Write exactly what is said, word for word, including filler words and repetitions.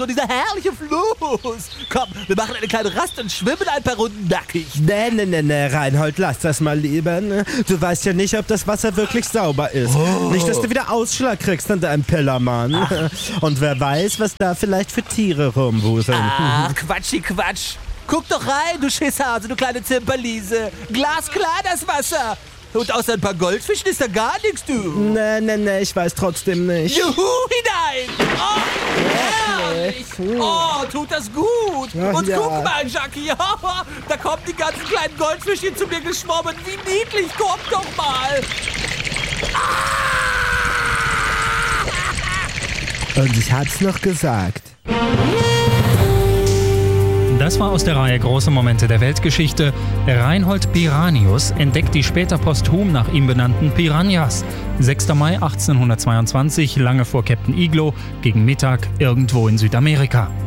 nur dieser herrliche Fluss. Komm, wir machen eine kleine Rast und schwimmen ein paar Runden nackig. Nee, nee, nee, nee, Reinhold, lass das mal lieber. Ne? Du weißt ja nicht, ob das Wasser wirklich sauber ist. Oh. Nicht, dass du wieder Ausschlag kriegst an deinem Pillermann. Ach. Und wer weiß, was da vielleicht für Tiere rumwuseln. Ach, Quatschi, Quatsch. Guck doch rein, du Schisshase, du kleine Zimperliese. Glasklar das Wasser. Und außer ein paar Goldfischen ist da gar nichts, du. Nee, nee, nee, ich weiß trotzdem nicht. Juhu, hinein! Oh, herrlich! Oh, tut das gut! Ach, Und ja. guck mal, Jackie, da kommen die ganzen kleinen Goldfischchen zu mir geschwommen. Wie niedlich, komm doch mal! Und ich hab's noch gesagt. Das war aus der Reihe Große Momente der Weltgeschichte. Reinhold Piranius entdeckt die später posthum nach ihm benannten Piranhas. sechster Mai achtzehnhundertzweiundzwanzig, lange vor Captain Iglo, gegen Mittag irgendwo in Südamerika.